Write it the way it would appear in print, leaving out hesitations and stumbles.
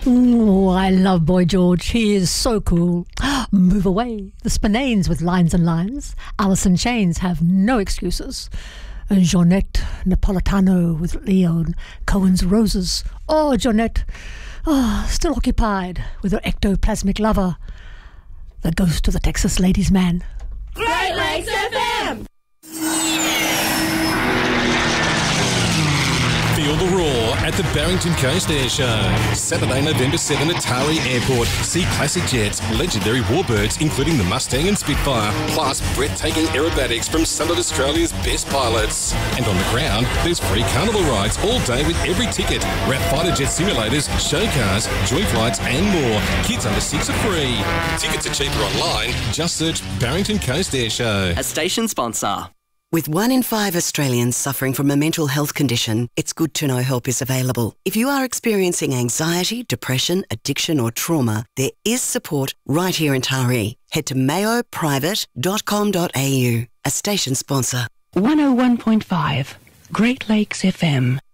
Oh, I love Boy George. He is so cool. Move away. The Spinanes with Lines and Lines. Alice in Chains have no excuses. And Jeanette Napolitano with Leon Cohen's Roses. Oh, Jeanette. Oh, still occupied with her ectoplasmic lover, the ghost of the Texas ladies' man. Great Lakes FM! Feel the roar at the Barrington Coast Air Show. Saturday, November 7 at Taree Airport. See classic jets, legendary warbirds, including the Mustang and Spitfire, plus breathtaking aerobatics from some of Australia's best pilots. And on the ground, there's free carnival rides all day with every ticket. Wrap fighter jet simulators, show cars, joy flights and more. Kids under 6 are free. Tickets are cheaper online. Just search Barrington Coast Air Show. A station sponsor. With 1 in 5 Australians suffering from a mental health condition, it's good to know help is available. If you are experiencing anxiety, depression, addiction or trauma, there is support right here in Taree. Head to mayoprivate.com.au, a station sponsor. 101.5 Great Lakes FM.